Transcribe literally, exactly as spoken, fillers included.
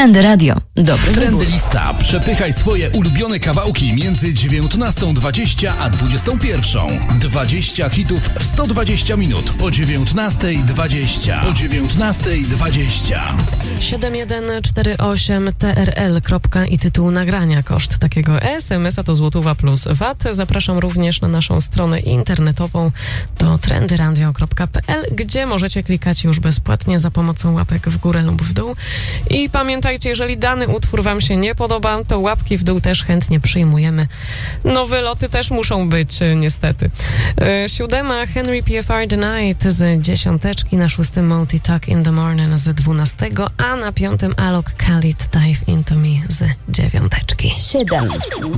Trendy Radio. Dobry Trendy wybór. lista. Przepychaj swoje ulubione kawałki między dziewiętnastą dwadzieścia a dwudziestą pierwszą. dwadzieścia hitów w sto dwadzieścia minut. Po dziewiętnastej dwadzieścia. Po dziewiętnastej dwadzieścia. siedem jeden cztery osiem T R L. Kropka i tytuł nagrania. Koszt takiego es em es a to złotówa plus V A T. Zapraszam również na naszą stronę internetową to trendy radio kropka p l, gdzie możecie klikać już bezpłatnie za pomocą łapek w górę lub w dół. I pamiętajcie, jeżeli dany utwór wam się nie podoba, to łapki w dół też chętnie przyjmujemy. No wyloty też muszą być, niestety. Yy, siódema Henry P F R The Night z dziesiąteczki, na szóstym Moti Talk in the Morning z dwunastego, a na piątym Alok Khalid Dive Into Me z dziewiąteczki. siedem.